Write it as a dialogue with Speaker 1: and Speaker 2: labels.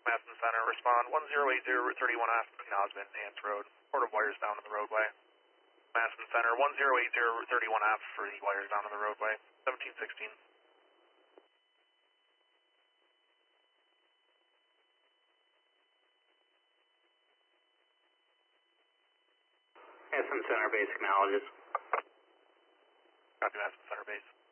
Speaker 1: Madison Center, respond 108031F between Osmond and Nance Road. Port of wires down on the roadway. Madison Center, 108031F for the wires down on the roadway, 1716.
Speaker 2: Madison Center base acknowledges.
Speaker 1: Copy, Madison Center base.